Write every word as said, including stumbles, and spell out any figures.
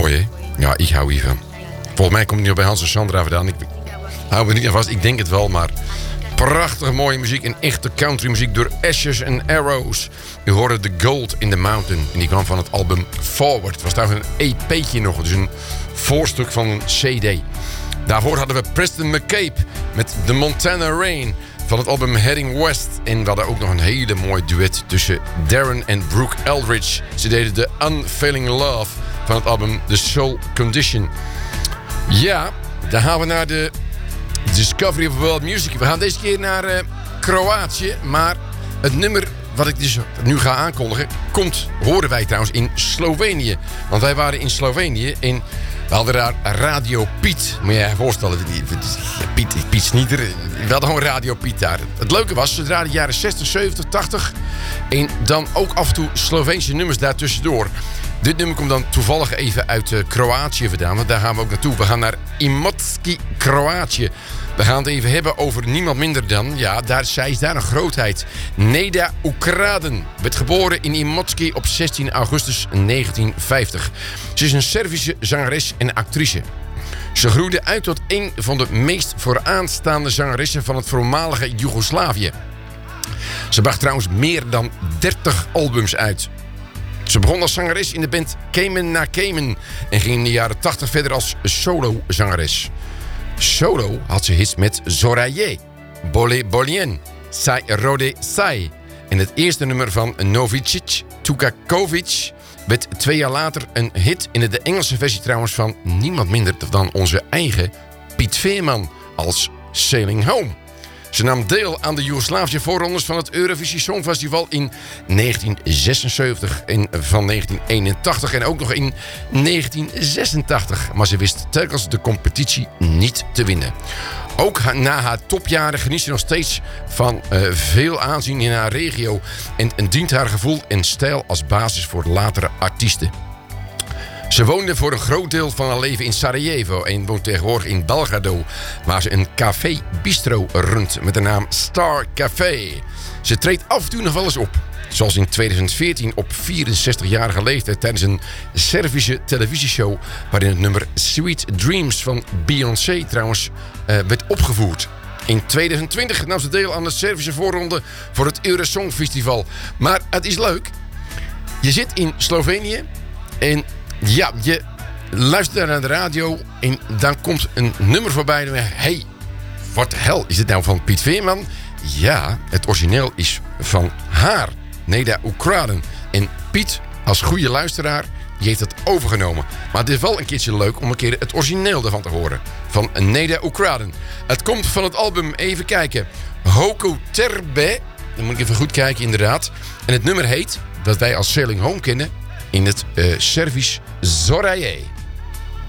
Mooi, hè? Ja, ik hou hiervan. Volgens mij komt het niet bij Hans en Sandra vandaan. Ik hou me niet aan vast. Ik denk het wel, maar... Prachtig mooie muziek en echte countrymuziek door Ashes and Arrows. U hoorde The Gold in the Mountain. En die kwam van het album Forward. Het was trouwens een E P'tje nog. Dus een voorstuk van een C D. Daarvoor hadden we Preston McCabe met The Montana Rain van het album Heading West. En we hadden ook nog een hele mooi duet tussen Darren en Brooke Eldridge. Ze deden The Unfailing Love van het album The Soul Condition. Ja, dan gaan we naar de Discovery of World Music. We gaan deze keer naar uh, Kroatië. Maar het nummer wat ik dus nu ga aankondigen... komt, horen wij trouwens, in Slovenië. Want wij waren in Slovenië en we hadden daar Radio Piet. Moet je je voorstellen, Piet, Piet Snieder. We hadden gewoon Radio Piet daar. Het leuke was, ze draaiden de jaren zestig, zeventig, tachtig... en dan ook af en toe Sloveense nummers daartussendoor. Dit nummer komt dan toevallig even uit uh, Kroatië vandaan. Want daar gaan we ook naartoe. We gaan naar Imotski, Kroatië. We gaan het even hebben over niemand minder dan... Ja, daar, zij is daar een grootheid. Neda Ukraden werd geboren in Imotski op zestien augustus negentien vijftig. Ze is een Servische zangeres en actrice. Ze groeide uit tot een van de meest vooraanstaande zangeressen van het voormalige Joegoslavië. Ze bracht trouwens meer dan dertig albums uit. Ze begon als zangeres in de band Kemen na Kemen en ging in de jaren tachtig verder als solo-zangeres. Solo had ze hits met Zoraye, Bole Bolien, Sai Rode Sai. En het eerste nummer van Novicic, Tukakovic, werd twee jaar later een hit in de Engelse versie trouwens van niemand minder dan onze eigen Piet Veerman als Sailing Home. Ze nam deel aan de Joegoslavische voorrondes van het Eurovisie Songfestival in negentien zesenzeventig en van negentien eenentachtig en ook nog in negentien zesentachtig. Maar ze wist telkens de competitie niet te winnen. Ook na haar topjaren geniet ze nog steeds van uh, veel aanzien in haar regio en dient haar gevoel en stijl als basis voor latere artiesten. Ze woonde voor een groot deel van haar leven in Sarajevo en woont tegenwoordig in Belgrado, waar ze een café-bistro runt met de naam Star Café. Ze treedt af en toe nog wel eens op, zoals in tweeduizend veertien op vierenzestigjarige leeftijd tijdens een Servische televisieshow waarin het nummer Sweet Dreams van Beyoncé trouwens uh, werd opgevoerd. In tweeduizend twintig nam ze deel aan de Servische voorronde voor het Eurosong Festival. Maar het is leuk, je zit in Slovenië en ja, je luistert naar de radio en dan komt een nummer voorbij. Hé, hey, wat de hel, is dit nou van Piet Veerman? Ja, het origineel is van haar, Neda Ukraden. En Piet, als goede luisteraar, die heeft het overgenomen. Maar het is wel een keertje leuk om een keer het origineel ervan te horen. Van Neda Ukraden. Het komt van het album, even kijken, Hoko Terbe. Dan moet ik even goed kijken, inderdaad. En het nummer heet, dat wij als Sailing Home kennen, in het uh, Servisch Zoraye.